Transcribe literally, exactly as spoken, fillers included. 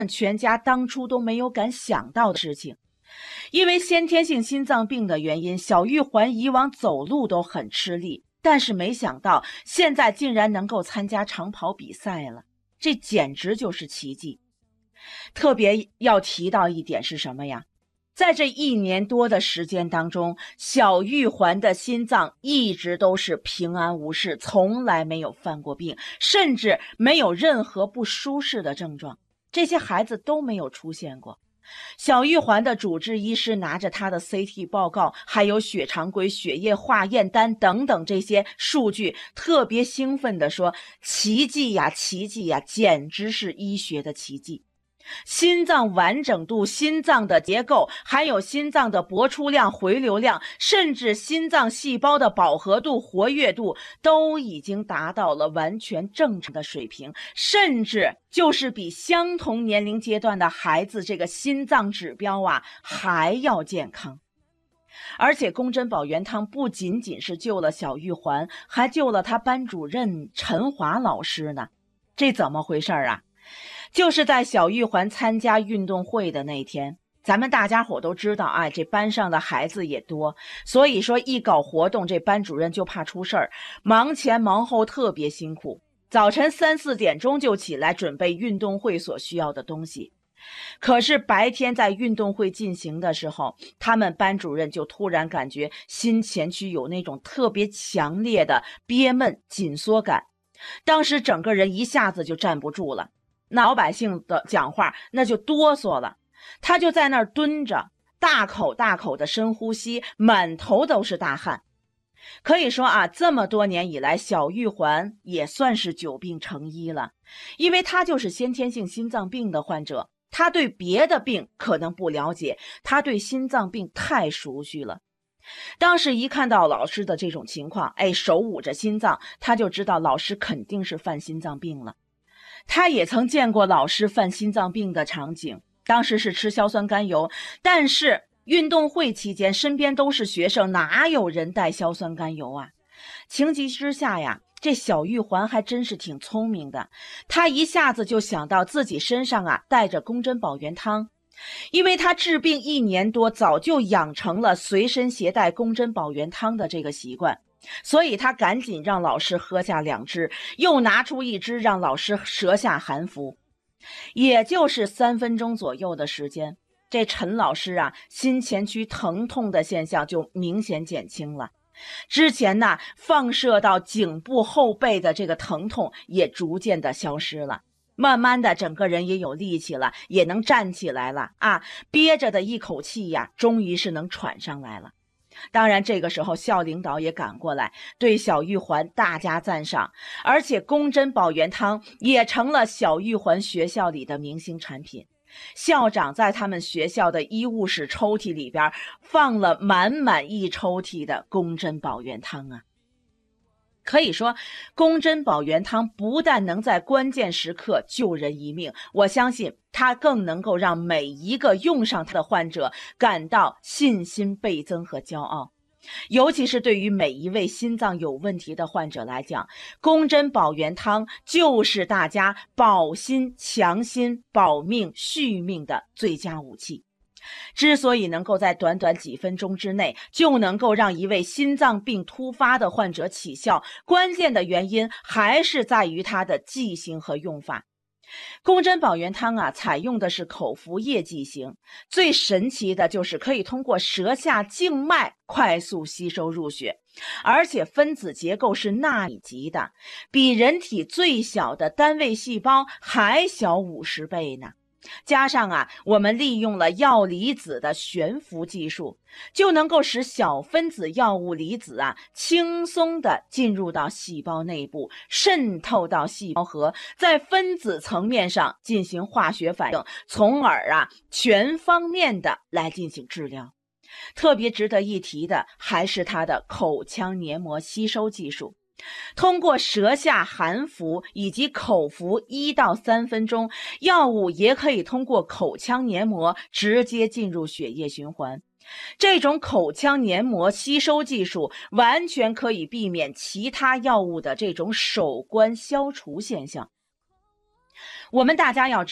全家当初都没有敢想到的事情。因为先天性心脏病的原因，小玉环以往走路都很吃力，但是没想到现在竟然能够参加长跑比赛了，这简直就是奇迹。特别要提到一点是什么呀？在这一年多的时间当中，小玉环的心脏一直都是平安无事，从来没有犯过病，甚至没有任何不舒适的症状，这些孩子都没有出现过。小玉环的主治医师拿着他的 C T 报告，还有血常规、血液化验单等等这些数据，特别兴奋地说：奇迹呀，奇迹呀，简直是医学的奇迹。心脏完整度、心脏的结构，还有心脏的搏出量、回流量，甚至心脏细胞的饱和度、活跃度，都已经达到了完全正常的水平，甚至就是比相同年龄阶段的孩子这个心脏指标啊还要健康。而且宫珍宝元汤不仅仅是救了小玉环，还救了他班主任陈华老师呢。这怎么回事啊？就是在小玉环参加运动会的那天，咱们大家伙都知道啊，这班上的孩子也多，所以说一搞活动，这班主任就怕出事儿，忙前忙后特别辛苦，早晨三四点钟就起来准备运动会所需要的东西。可是白天在运动会进行的时候，他们班主任就突然感觉心前区有那种特别强烈的憋闷紧缩感，当时整个人一下子就站不住了，那老百姓的讲话那就哆嗦了，他就在那儿蹲着，大口大口的深呼吸，满头都是大汗。可以说啊，这么多年以来，小玉环也算是久病成医了，因为他就是先天性心脏病的患者，他对别的病可能不了解，他对心脏病太熟悉了。当时一看到老师的这种情况，哎，手捂着心脏，他就知道老师肯定是犯心脏病了。他也曾见过老师犯心脏病的场景，当时是吃硝酸甘油，但是运动会期间身边都是学生，哪有人带硝酸甘油啊？情急之下呀，这小玉环还真是挺聪明的，他一下子就想到自己身上啊带着宫珍宝元汤，因为他治病一年多，早就养成了随身携带宫珍宝元汤的这个习惯，所以他赶紧让老师喝下两支，又拿出一支让老师舌下含服。也就是三分钟左右的时间，这陈老师啊，心前区疼痛的现象就明显减轻了。之前呢，放射到颈部后背的这个疼痛也逐渐的消失了。慢慢的，整个人也有力气了，也能站起来了啊！憋着的一口气呀，终于是能喘上来了。当然这个时候校领导也赶过来，对小玉环大加赞赏，而且宫珍宝元汤也成了小玉环学校里的明星产品。校长在他们学校的医务室抽屉里边放了满满一抽屉的宫珍宝元汤啊。可以说宫珍宝元汤不但能在关键时刻救人一命，我相信它更能够让每一个用上它的患者感到信心倍增和骄傲。尤其是对于每一位心脏有问题的患者来讲，宫珍宝元汤就是大家保心、强心、保命、续命的最佳武器。之所以能够在短短几分钟之内就能够让一位心脏病突发的患者起效，关键的原因还是在于它的剂型和用法。宫珍宝元汤啊，采用的是口服液剂型，最神奇的就是可以通过舌下静脉快速吸收入血，而且分子结构是纳米级的，比人体最小的单位细胞还小五十倍呢。加上啊，我们利用了药离子的悬浮技术，就能够使小分子药物离子啊轻松地进入到细胞内部，渗透到细胞核，在分子层面上进行化学反应，从而啊全方面的来进行治疗。特别值得一提的还是它的口腔黏膜吸收技术。通过舌下含服以及口服一到三分钟，药物也可以通过口腔黏膜直接进入血液循环。这种口腔黏膜吸收技术完全可以避免其他药物的这种手关消除现象。我们大家要知道